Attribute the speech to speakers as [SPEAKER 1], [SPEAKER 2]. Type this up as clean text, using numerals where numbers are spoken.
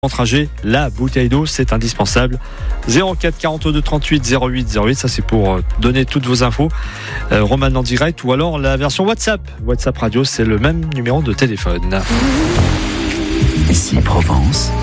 [SPEAKER 1] En trajet, la bouteille d'eau, c'est indispensable. 04 42 38 08 08, ça c'est pour donner toutes vos infos. Roman en direct ou alors la version WhatsApp. WhatsApp Radio, c'est le même numéro de téléphone.
[SPEAKER 2] Ici Provence.